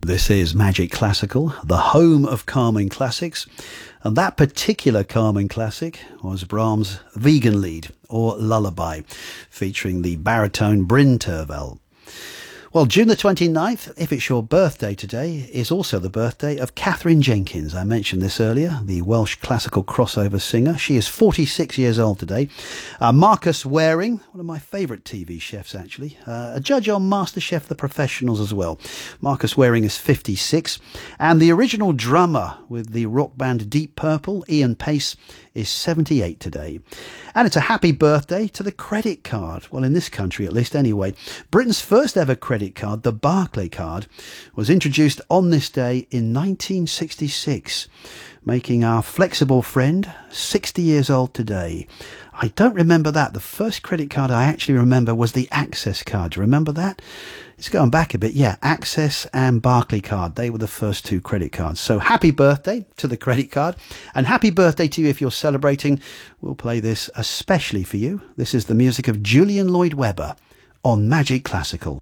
This is Magic Classical, the home of Carmen classics, and that particular Carmen classic was Brahms' Wiegenlied, or Lullaby, featuring the baritone Bryn Tervel. Well, June the 29th, if it's your birthday today, is also the birthday of Katherine Jenkins. I mentioned this earlier, the Welsh classical crossover singer. She is 46 years old today. Marcus Waring, one of my favourite TV chefs actually, a judge on MasterChef The Professionals as well. Marcus Waring is 56. And the original drummer with the rock band Deep Purple, Ian Pace, is 78 today. And it's a happy birthday to the credit card. Well, in this country at least anyway. Britain's first ever credit card, the Barclaycard, was introduced on this day in 1966, making our flexible friend 60 years old today. I don't remember that. The first credit card I actually remember was the Access card. Do you remember that? It's going back a bit. Yeah, Access and Barclaycard. They were the first two credit cards. So happy birthday to the credit card. And happy birthday to you if you're celebrating. We'll play this especially for you. This is the music of Julian Lloyd Webber on Magic Classical.